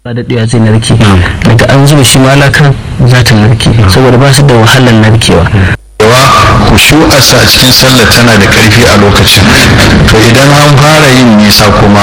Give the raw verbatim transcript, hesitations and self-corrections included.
ba daɗewa zai narke daga an zuba shi ma lakan za ta narke saboda ba su da wahalar narkewa. Kushu'arsa a cikin sallar tana da ƙarfi a lokacin, to idan an fara yin nisa kuma